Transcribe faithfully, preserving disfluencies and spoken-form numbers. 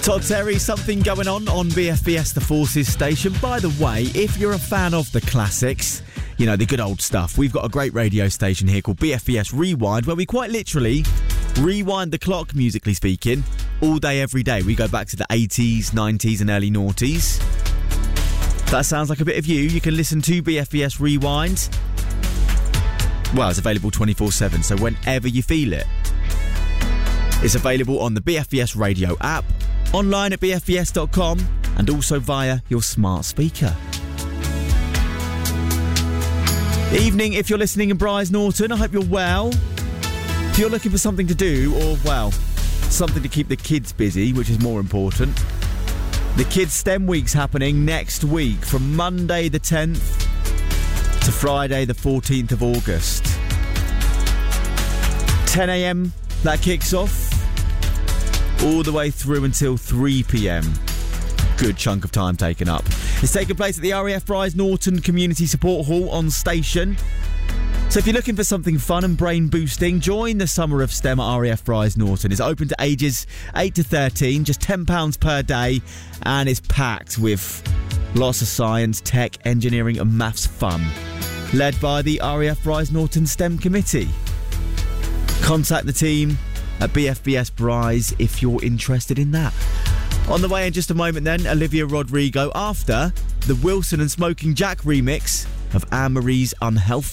Todd Terry, something going on on B F B S The Forces station. By the way, if you're a fan of the classics, you know, the good old stuff, we've got a great radio station here called B F B S Rewind, where we quite literally rewind the clock, musically speaking, all day, every day. We go back to the eighties, nineties and early noughties. That sounds like a bit of you. You can listen to B F B S Rewind. Well, it's available twenty-four seven, so whenever you feel it. It's available on the B F B S radio app, online at b f b s dot com, and also via your smart speaker. Evening, if you're listening in Brize Norton, I hope you're well. If you're looking for something to do, or, well, something to keep the kids busy, which is more important, the Kids STEM Week's happening next week from Monday the tenth to Friday the fourteenth of August. ten a.m, that kicks off, all the way through until three p.m. Good chunk of time taken up. It's taking place at the R A F Brize Norton Community Support Hall on station. So if you're looking for something fun and brain boosting, join the Summer of STEM at R A F Brize Norton. It's open to ages eight to thirteen, just ten pounds per day, and it's packed with lots of science, tech, engineering and maths fun. Led by the R A F Brize Norton STEM Committee. Contact the team at B F B S Brize if you're interested in that. On the way in just a moment then, Olivia Rodrigo after the Wilson and Smoking Jack remix of Anne Marie's Unhealthy.